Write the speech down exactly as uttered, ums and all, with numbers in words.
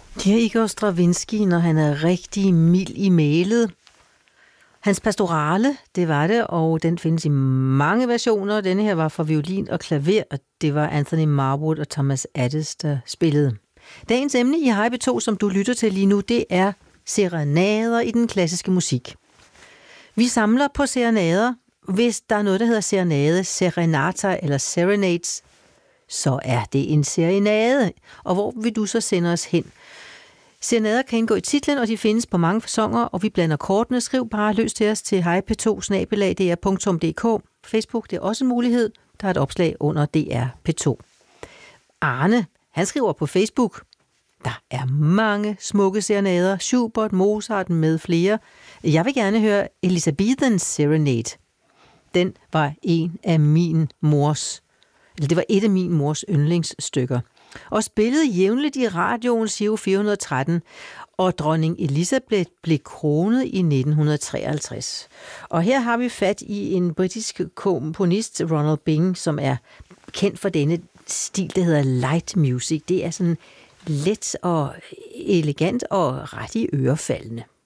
Det er Igor Stravinsky, når han er rigtig mild i mælet. Hans pastorale, det var det, og den findes i mange versioner. Denne her var for violin og klaver, og det var Anthony Marwood og Thomas Adès, der spillede. Dagens emne i Hej P to, som du lytter til lige nu, det er serenader i den klassiske musik. Vi samler på serenader. Hvis der er noget, der hedder serenade, serenata eller serenades, så er det en serenade. Og hvor vil du så sende os hen? Serenader kan indgå i titlen, og de findes på mange faconer, og vi blander kortene. Skriv bare løs til os til hej p to snabel-a d r punktum d k. Facebook, det er også en mulighed. Der er et opslag under D R P to. Arne, han skriver på Facebook: der er mange smukke serenader, Schubert, Mozart med flere. Jeg vil gerne høre Elizabethens Serenade. Den var en af min mors, eller det var et af min mors yndlingsstykker. Og spillede jævnligt i radioen Giro fire hundrede og tretten, og dronning Elizabeth blev kronet i nitten treoghalvtreds. Og her har vi fat i en britisk komponist, Ronald Bing, som er kendt for denne stil, der hedder light music. Det er sådan let og elegant og ret i ørefaldende.